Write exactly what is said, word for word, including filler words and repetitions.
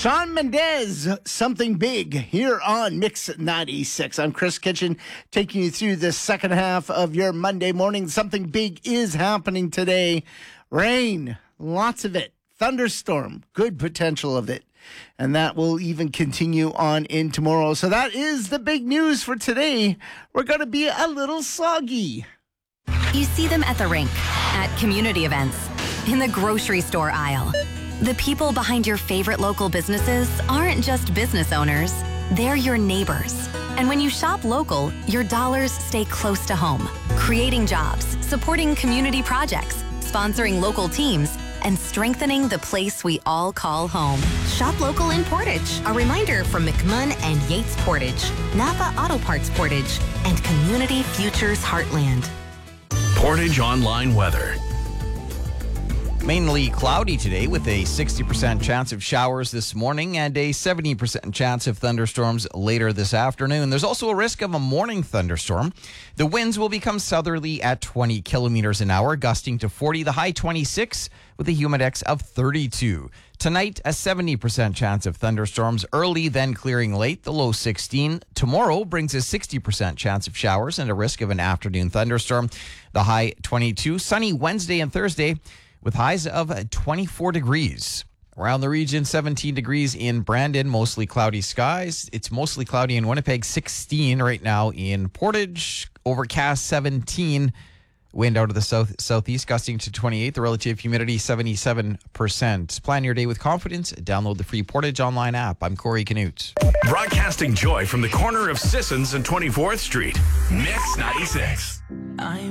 Shawn Mendes, Something Big, here on Mix ninety-six. I'm Chris Kitchen, taking you through the second half of your Monday morning. Something big is happening today. Rain, lots of it. Thunderstorm, good potential of it. And that will even continue on in tomorrow. So that is the big news for today. We're going to be a little soggy. You see them at the rink, at community events, in the grocery store aisle. The people behind your favorite local businesses aren't just business owners, they're your neighbors. And when you shop local, your dollars stay close to home, creating jobs, supporting community projects, sponsoring local teams, and strengthening the place we all call home. Shop local in Portage. A reminder from McMunn and Yates Portage, Napa Auto Parts Portage, and Community Futures Heartland. Portage Online Weather. Mainly cloudy today with a sixty percent chance of showers this morning and a seventy percent chance of thunderstorms later this afternoon. There's also a risk of a morning thunderstorm. The winds will become southerly at twenty kilometers an hour, gusting to forty, the high twenty-six with a humidex of thirty-two. Tonight, a seventy percent chance of thunderstorms early, then clearing late, the low sixteen. Tomorrow brings a sixty percent chance of showers and a risk of an afternoon thunderstorm, the high twenty-two. Sunny Wednesday and Thursday, with highs of twenty-four degrees. Around the region, seventeen degrees in Brandon, mostly cloudy skies. It's mostly cloudy in Winnipeg, sixteen right now in Portage, overcast seventeen. Wind out of the south southeast, gusting to twenty-eight. The relative humidity, seventy-seven percent. Plan your day with confidence. Download the free Portage Online app. I'm Corey Canute. Broadcasting joy from the corner of Sissons and twenty-fourth Street. Mix ninety-six. I'm